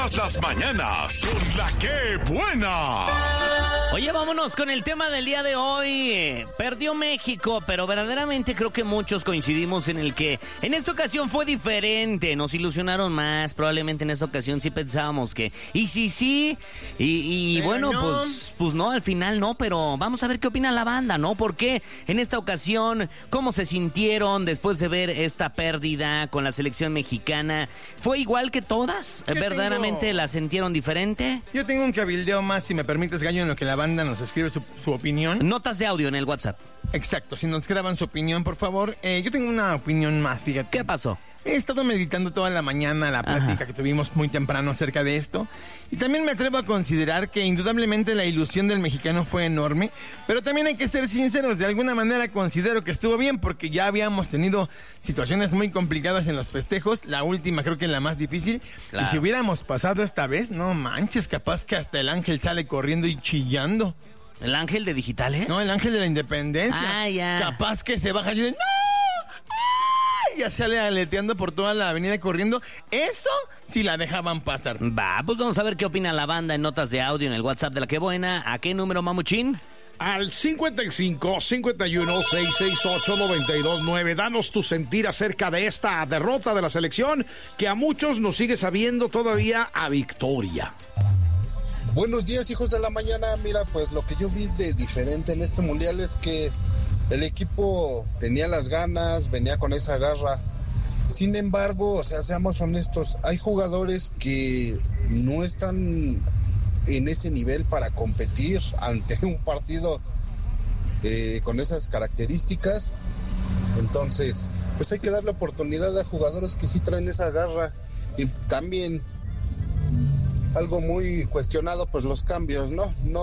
Las mañanas son la que buena. Oye, vámonos con el tema del día de hoy. Perdió México, pero verdaderamente creo que muchos coincidimos en el que en esta ocasión fue diferente. Nos ilusionaron más. Probablemente en esta ocasión sí pensábamos que y bueno, no. Pues no, al final no, pero vamos a ver qué opina la banda, ¿no? ¿Por qué en esta ocasión? ¿Cómo se sintieron después de ver esta pérdida con la selección mexicana? ¿Fue igual que todas? ¿Verdaderamente la sintieron diferente? Yo tengo un cabildeo más, si me permites, Gallo, en lo que la banda nos escribe su opinión. Notas de audio en el WhatsApp. Exacto, si nos graban su opinión, por favor. Yo tengo una opinión más, fíjate. ¿Qué pasó? He estado meditando toda la mañana la plática que tuvimos muy temprano acerca de esto. Y también me atrevo a considerar que indudablemente la ilusión del mexicano fue enorme. Pero también hay que ser sinceros. De alguna manera considero que estuvo bien porque ya habíamos tenido situaciones muy complicadas en los festejos. La última creo que es la más difícil. Claro. Y si hubiéramos pasado esta vez, no manches, capaz que hasta el ángel sale corriendo y chillando. ¿El ángel de Digitales? No, el ángel de la independencia. Ah, ya. Capaz que se baja y dice, ¡no! Ya sale aleteando por toda la avenida corriendo. Eso sí la dejaban pasar. Va, pues vamos a ver qué opina la banda en notas de audio en el WhatsApp de La Que Buena. ¿A qué número, Mamuchín? Al 55 51 668 929. Danos tu sentir acerca de esta derrota de la selección que a muchos nos sigue sabiendo todavía a victoria. Buenos días, hijos de la mañana. Mira, pues lo que yo vi de diferente en este mundial es que el equipo tenía las ganas, venía con esa garra. Sin embargo, o sea, seamos honestos, hay jugadores que no están en ese nivel para competir ante un partido con esas características. Entonces, pues hay que darle oportunidad a jugadores que sí traen esa garra. Y también algo muy cuestionado, pues los cambios, ¿no?